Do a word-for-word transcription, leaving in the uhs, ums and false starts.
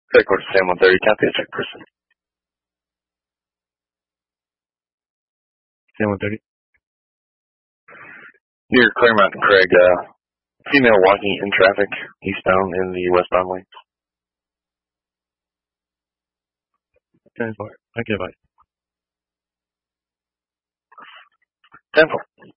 Craig Court Sam one thirty, copy, check person. Sam one thirty. Near Claremont and Craig, uh, female walking in traffic, eastbound in the westbound lane. ten four. Okay, bye. ten four.